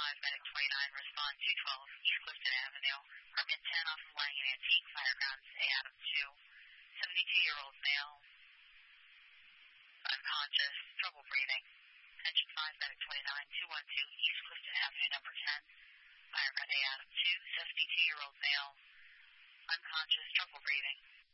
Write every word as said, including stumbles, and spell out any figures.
five, medic twenty-nine, respond two twelve, East Clifton Avenue. Apartment ten off of Lang and Antique, Firegrounds, A. Adam two. seventy-two-year-old male, unconscious, trouble breathing. Engine five, medic twenty-nine, two one two, East Clifton Avenue, number ten. Fireground A. Adam two, seventy-two-year-old male, unconscious, trouble breathing.